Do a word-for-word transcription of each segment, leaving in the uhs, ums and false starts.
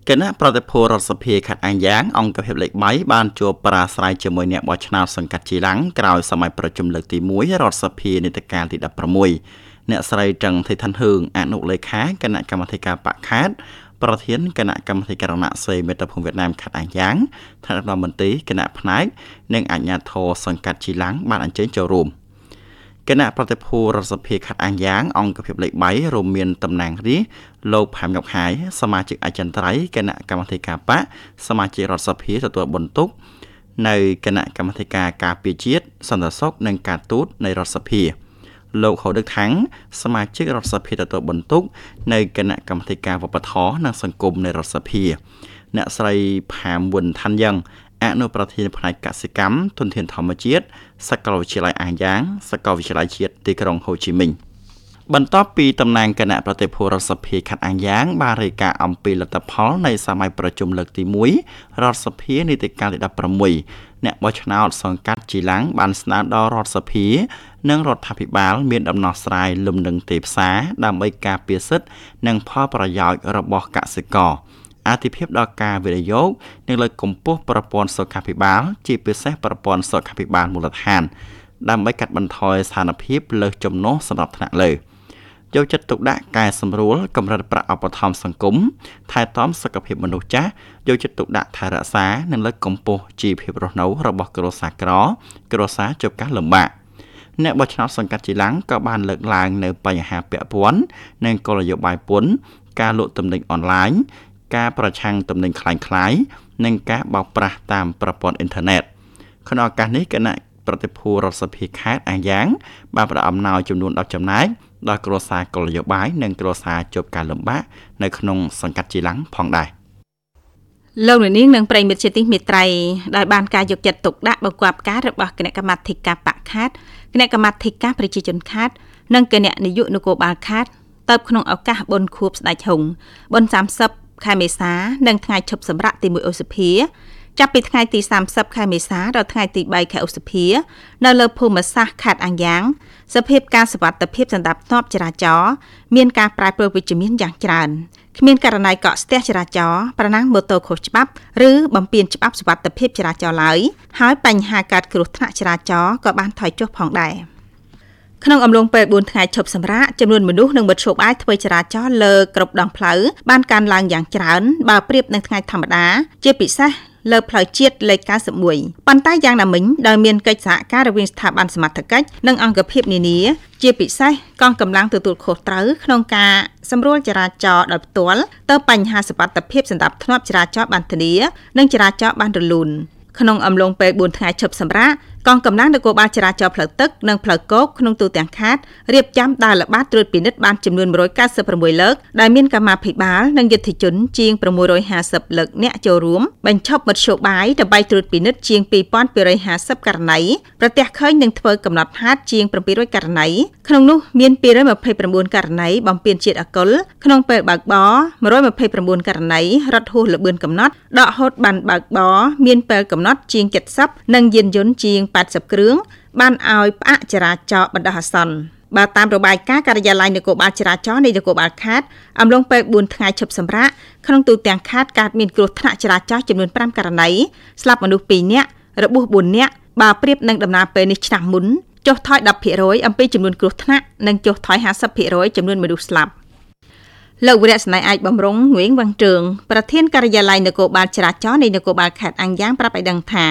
គណៈប្រតិភូរដ្ឋសភាខេត្តអាយ៉ាងអង្គភាពលេខបីបានជួបប្រាស្រ័យជាមួយអ្នកបោះឆ្នោតសង្កាត់ជីឡាំងក្រោយសម័យប្រជុំលើកទីមួយរដ្ឋសភានីតិកាលទីដប់ប្រាំមួយអ្នកស្រីចង្ទិឋានហឿងអនុលេខាគណៈកម្មាធិការបកខេត្តប្រធានគណៈកម្មាធិការរណសេមេត្តភូមិវៀតណាមខេត្តអាយ៉ាងឋានរដ្ឋមន្ត្រីគណៈផ្នែកនិងអាជ្ញាធរសង្កាត់ជីឡាំងបានអញ្ជើញចូលរួមគណៈប្រតិភូរដ្ឋសភាខេត្តអាយ៉ាងអង្គភាពលេខបីរួមមានតំណាងរាស្ត្រលោកផាមញុកហាយសមាជិកអចិន្ត្រៃយ៍គណៈកម្មាធិការបកសមាជិករដ្ឋសភាទទួលបន្ទុកនៅគណៈកម្មាធិការការពារជាតិសន្តិសុខនិងការទូតនៃរដ្ឋសភាលោកហូដឹកថាំងសមាជិករដ្ឋសភាទទួលបន្ទុកនៅគណៈកម្មាធិការវប្បធម៌និងសង្គមនៃរដ្ឋសភាអ្នកស្រីផាមវុនថាន់យ៉ាងអនុប្រធានផ្នែកកសិកម្មធនធានធម្មជាតិសាកលវិទ្យាល័យអាយ៉ាងសាកលវិទ្យាល័យជាតិទីក្រុងហូជីមិញបន្ទាប់ពីតំណាងគណៈប្រតិភូរដ្ឋសភាខេត្តអាយ៉ាងបានរាយការណ៍អំពីលទ្ធផលនៃសម័យប្រជុំលើកទីមួយរដ្ឋសភានីតិកាលទីដប់ប្រាំមួយអ្នកបោះឆ្នោតសង្កាត់ជីឡាំងបានស្នើដល់រដ្ឋសភានិងរដ្ឋាភិបាលមានដំណោះស្រាយលំនឹងទីផ្សារដើម្បីការពារសិទ្ធិនិងផលប្រយោជន៍របស់កសិករអាទិភាពដល់ការវិនិយោគនិងលើកកម្ពស់ប្រព័ន្ធសុខាភិបាលជាពិសេសប្រព័ន្ធសុខាភិបាលមូលដ្ឋានដើម្បីកាត់បន្ថយស្ថានភាពលើសចំណុះសម្រាប់ថ្នាក់លើយកចិត្តទុកដាក់កែសម្រួលកម្រិតប្រាក់ឧបត្ថម្ភសង្គមថែទាំសុខភាពមនុស្សចាស់យកចិត្តទុកដាក់ថែរក្សានិងលើកកម្ពស់ជីវភាពរស់នៅរបស់គ្រួសារក្រគ្រួសារជួបការលំបាកអ្នកបោះឆ្នោតសង្កាត់ជីឡាំងក៏បានលើកឡើងនៅបញ្ហាពាក់ព័ន្ធនឹងគោលនយោបាយពន្ធការលក់ទំនិញអនឡាញការប្រឆាំងទំនិញคล้ายៗនិងការបោកប្រាស់តាមប្រព័ន្ធអ៊ីនធឺណិតក្នុងឱកាសនេះគណៈប្រតិភូរដ្ឋសភាខេត្តអាយ៉ាងបានផ្តល់អំណោយចំនួនដប់ចំណែកដល់គ្រួសារគោលនយោបាយនិងគ្រួសារជួបការលំបាកនៅក្នុងសង្កាត់ជីឡាំងផងដែរលោកនាងនិងប្រិយមិត្តជាទីមេត្រីដោយបានការយកចិត្តទុកដាក់បង្គាប់ការរបស់គណៈកម្មាធិការបកខេត្តគណៈកម្មាធិការប្រជាជនខេត្តនិងគណៈនាយកនគរបាលខេត្តទៅក្នុងឱកាសបុណ្យខួបស្ដេចហុងបុណ្យសាមសិបខែមេសានិងថ្ងៃឈប់សម្រាកទីមួយឧសភាចាប់ពីថ្ងៃទីសាមសិបខែមេសាដល់ថ្ងៃទីបីខែឧសភានៅលើភូមិសាស្ត្រខេត្តអាយ៉ាងសភាពការសុវត្ថិភាពសណ្ដាប់ធ្នាប់ចរាចរណ៍មានការប្រែប្រួលវិជ្ជមានយ៉ាងច្រើនគ្មានករណីកកស្ទះចរាចរណ៍ប្រណាំងម៉ូតូខុសច្បាប់ឬបំពានច្បាប់សុវត្ថិភាពចរាចរណ៍ឡើយហើយបញ្ហាកើតគ្រោះថ្នាក់ចរាចរណ៍ក៏បានថយចុះផងដែរក្នុងអំឡុងពេលបួនថ្ងៃឈប់សម្រាកចំនួនមនុស្សនិងមធ្យោបាយធ្វើចរាចរណ៍លើគ្រប់ដងផ្លូវបានកើនឡើងយ៉ាងច្រើនបើប្រៀបនឹងថ្ងៃធម្មតាជាពិសេសលើផ្លូវជាតិលេខកៅសិបមួយប៉ុន្តែយ៉ាងណាមិញដោយមានកិច្ចសហការរវាងស្ថាប័នសមត្ថកិច្ចនិងអង្គភាពនានាជាពិសេសកងកម្លាំងទទួលខុសត្រូវក្នុងការសម្រួលចរាចរណ៍ដោយផ្ទាល់ទៅបញ្ហាសុវត្ថិភាពសណ្ដាប់ធ្នាប់ចរាចរណ៍បានធានានិងចរាចរណ៍បានរលូនក្នុងអំឡុងពេលបួនថ្ងៃឈប់សម្រាកកងកម្លាំងនគរបាលចរាចរណ៍ផ្លូវទឹកនិងផ្លូវគោកក្នុងទូទាំងខេត្តរៀបចំដើរល្បាតត្រួតពិនិត្យបានចំនួនមួយរយកៅសិបប្រាំមួយលើកដែលមានកម្មាភិបាលនិងយុទ្ធជនជាងប្រាំមួយរយហាសិបលើកអ្នកចូលរួមបញ្ឈប់មធ្យោបាយដើម្បីត្រួតពិនិត្យជាងពីរពាន់ពីររយហាសិបករណីប្រទះឃើញនឹងធ្វើកំណត់ហេតុជាងប្រាំពីររយករណីក្នុងនោះមានពីររយម្ភៃប្រាំបួនករណីបំពានជាតិអាល់កុលក្នុងពេលបើកបរមួយរយម្ភៃប្រាំបួនករណីរត់ហួសល្បឿនកំណត់ដកហូតបានបើកបរមានពេលកំណត់ជាងเจ็ดสิบនិងយានយន្តជាងแปดสิบគ្រឿងបានឲ្យផ្អាកចរាចរណ៍បណ្ដោះអាសន្នបើតាមរបាយការណ៍ការិយាល័យនគរបាលចរាចរណ៍នៃនគរបាលខេត្តអំឡុងពេលបួនថ្ងៃឈប់សម្រាកក្នុងទូទាំងខេត្តកើតមានគ្រោះថ្នាក់ចរាចរណ៍ចំនួនប្រាំករណីស្លាប់មនុស្សពីរនាក់របួសបួននាក់បើប្រៀបនឹងដំណើរពេលនេះឆ្នាំមុនចុះថយដប់ភាគរយអំពីចំនួនគ្រោះថ្នាក់និងចុះថយห้าสิบភាគរយចំនួនមនុស្សស្លាប់លោកវិរៈស្នៃឯកបំរុងងឿងវ៉ាងជើងប្រធានការិយាល័យនគរបាលចរាចរណ៍នៃនគរបាលខេត្តអាំងយ៉ាងប្រាប់ឲ្យដឹងថា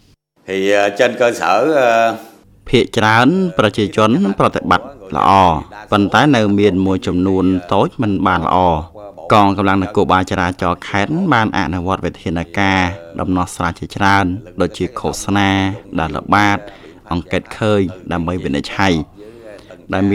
thì trên cơ sở ភាគច្រើនប្រជាជនប្រតិបត្តិល្អប៉ុន្តែនៅមានមួយចំនួនតូចមិនបានល្អកងកម្លាំងនគរបាលចរាចរណ៍ខេត្តបានអនុវត្តវិធានការដំណោះស្រាយជាច្រើនដូចជាឃោសនាដើរល្បាតអង្កេតឃើញដើម្បីវិនិច្ឆ័យ